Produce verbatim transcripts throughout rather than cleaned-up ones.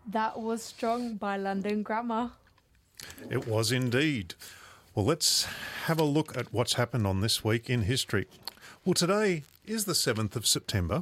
That was strong by London Grammar. It was indeed. Well, let's have a look at what's happened on this week in history. Well, today is the seventh of September.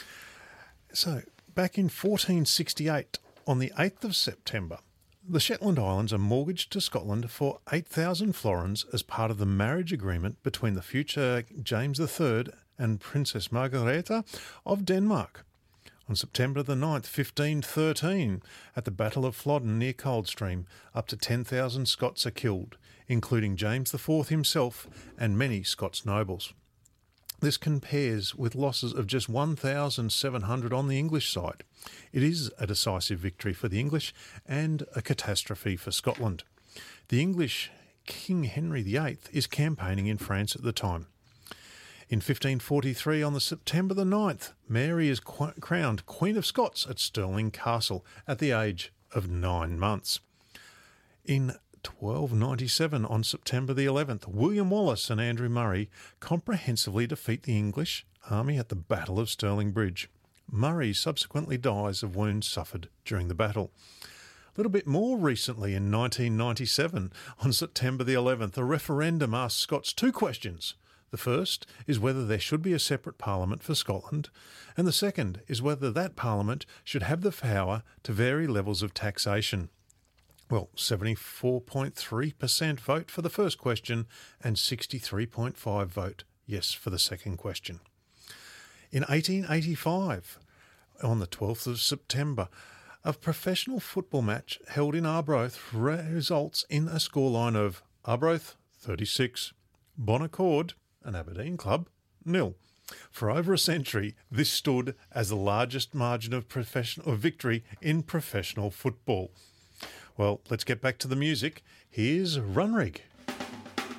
So, back in fourteen sixty-eight, on the eighth of September, the Shetland Islands are mortgaged to Scotland for eight thousand florins as part of the marriage agreement between the future James the Third and Princess Margareta of Denmark. On September the ninth, fifteen thirteen, at the Battle of Flodden near Coldstream, up to ten thousand Scots are killed, including James the Fourth himself and many Scots nobles. This compares with losses of just one thousand seven hundred on the English side. It is a decisive victory for the English and a catastrophe for Scotland. The English King Henry the Eighth is campaigning in France at the time. In fifteen forty-three, on the September the ninth, Mary is qu- crowned Queen of Scots at Stirling Castle at the age of nine months. In twelve ninety-seven, on September the eleventh, William Wallace and Andrew Murray comprehensively defeat the English army at the Battle of Stirling Bridge. Murray subsequently dies of wounds suffered during the battle. A little bit more recently, in nineteen ninety-seven, on September the eleventh, a referendum asked Scots two questions. The first is whether there should be a separate parliament for Scotland, and the second is whether that parliament should have the power to vary levels of taxation. Well, seventy-four point three percent vote for the first question and sixty-three point five percent vote yes for the second question. In eighteen eighty-five, on the twelfth of September, a professional football match held in Arbroath results in a scoreline of Arbroath thirty-six, Bon Accord, an Aberdeen club, nil. For over a century, this stood as the largest margin of professional of victory in professional football. Well, let's get back to the music. Here's Runrig.